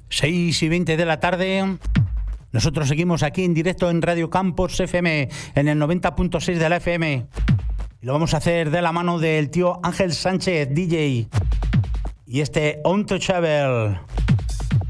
6:20 de la tarde. Nosotros seguimos aquí en directo en Radio Campos FM, en el 90.6 de la FM. Y lo vamos a hacer de la mano del tío Ángel Sánchez, DJ. Y este Untouchable.